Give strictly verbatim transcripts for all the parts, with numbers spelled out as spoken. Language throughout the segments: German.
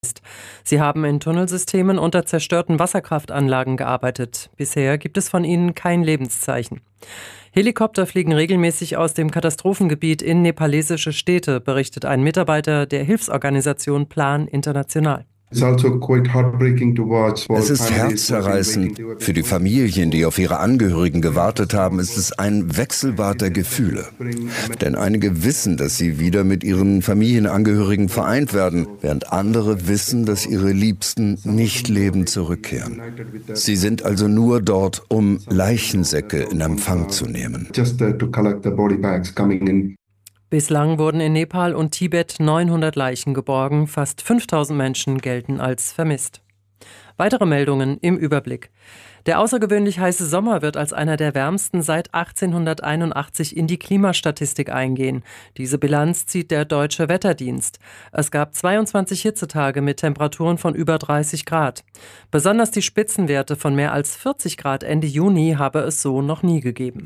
Sie haben in Tunnelsystemen unter zerstörten Wasserkraftanlagen gearbeitet. Bisher gibt es von ihnen kein Lebenszeichen. Helikopter fliegen regelmäßig aus dem Katastrophengebiet in nepalesische Städte, berichtet ein Mitarbeiter der Hilfsorganisation Plan International. Es ist herzzerreißend. Für die Familien, die auf ihre Angehörigen gewartet haben, ist es ein Wechselbad der Gefühle. Denn einige wissen, dass sie wieder mit ihren Familienangehörigen vereint werden, während andere wissen, dass ihre Liebsten nicht lebend zurückkehren. Sie sind also nur dort, um Leichensäcke in Empfang zu nehmen. Bislang wurden in Nepal und Tibet neunhundert Leichen geborgen, fast fünftausend Menschen gelten als vermisst. Weitere Meldungen im Überblick. Der außergewöhnlich heiße Sommer wird als einer der wärmsten seit achtzehnhunderteinundachtzig in die Klimastatistik eingehen. Diese Bilanz zieht der Deutsche Wetterdienst. Es gab zweiundzwanzig Hitzetage mit Temperaturen von über dreißig Grad. Besonders die Spitzenwerte von mehr als vierzig Grad Ende Juni habe es so noch nie gegeben.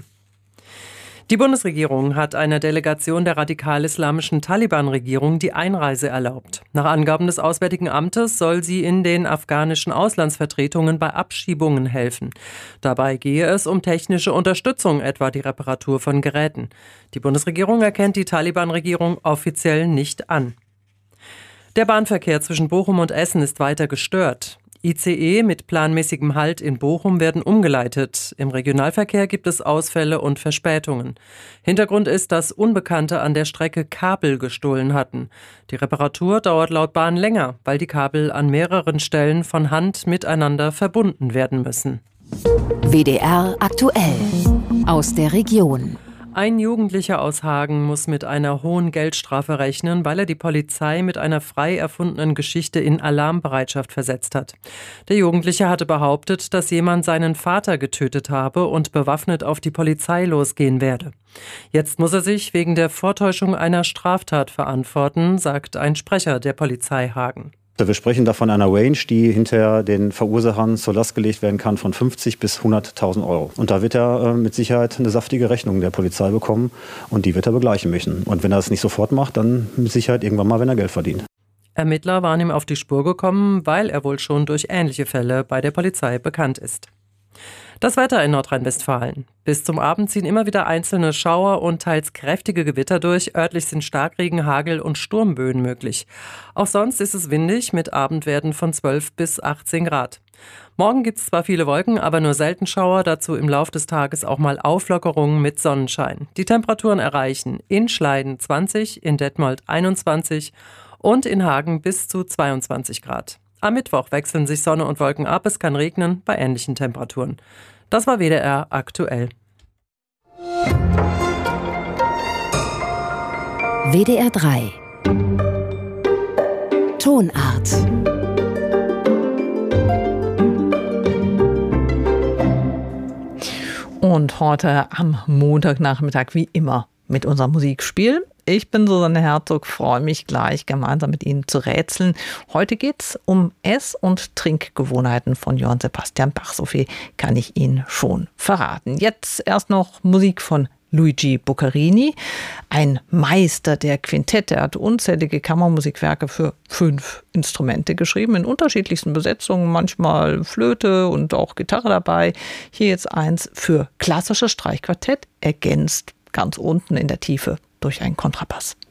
Die Bundesregierung hat einer Delegation der radikal-islamischen Taliban-Regierung die Einreise erlaubt. Nach Angaben des Auswärtigen Amtes soll sie in den afghanischen Auslandsvertretungen bei Abschiebungen helfen. Dabei gehe es um technische Unterstützung, etwa die Reparatur von Geräten. Die Bundesregierung erkennt die Taliban-Regierung offiziell nicht an. Der Bahnverkehr zwischen Bochum und Essen ist weiter gestört. I C E mit planmäßigem Halt in Bochum werden umgeleitet. Im Regionalverkehr gibt es Ausfälle und Verspätungen. Hintergrund ist, dass Unbekannte an der Strecke Kabel gestohlen hatten. Die Reparatur dauert laut Bahn länger, weil die Kabel an mehreren Stellen von Hand miteinander verbunden werden müssen. W D R aktuell aus der Region. Ein Jugendlicher aus Hagen muss mit einer hohen Geldstrafe rechnen, weil er die Polizei mit einer frei erfundenen Geschichte in Alarmbereitschaft versetzt hat. Der Jugendliche hatte behauptet, dass jemand seinen Vater getötet habe und bewaffnet auf die Polizei losgehen werde. Jetzt muss er sich wegen der Vortäuschung einer Straftat verantworten, sagt ein Sprecher der Polizei Hagen. Wir sprechen da von einer Range, die hinterher den Verursachern zur Last gelegt werden kann von fünfzig bis hunderttausend Euro. Und da wird er äh, mit Sicherheit eine saftige Rechnung der Polizei bekommen und die wird er begleichen müssen. Und wenn er es nicht sofort macht, dann mit Sicherheit irgendwann mal, wenn er Geld verdient. Ermittler waren ihm auf die Spur gekommen, weil er wohl schon durch ähnliche Fälle bei der Polizei bekannt ist. Das Wetter in Nordrhein-Westfalen. Bis zum Abend ziehen immer wieder einzelne Schauer und teils kräftige Gewitter durch. Örtlich sind Starkregen, Hagel und Sturmböen möglich. Auch sonst ist es windig mit Abendwerten von zwölf bis achtzehn Grad. Morgen gibt es zwar viele Wolken, aber nur selten Schauer. Dazu im Lauf des Tages auch mal Auflockerungen mit Sonnenschein. Die Temperaturen erreichen in Schleiden zwanzig, in Detmold einundzwanzig und in Hagen bis zu zweiundzwanzig Grad. Am Mittwoch wechseln sich Sonne und Wolken ab, es kann regnen bei ähnlichen Temperaturen. Das war W D R aktuell. W D R drei Tonart. Und heute am Montagnachmittag wie immer mit unserem Musikspiel. Ich bin Susanne Herzog, freue mich gleich gemeinsam mit Ihnen zu rätseln. Heute geht es um Ess- und Trinkgewohnheiten von Johann Sebastian Bach. So viel kann ich Ihnen schon verraten. Jetzt erst noch Musik von Luigi Boccherini, ein Meister der Quintette. Er hat unzählige Kammermusikwerke für fünf Instrumente geschrieben, in unterschiedlichsten Besetzungen, manchmal Flöte und auch Gitarre dabei. Hier jetzt eins für klassisches Streichquartett, ergänzt ganz unten in der Tiefe durch einen Kontrabass.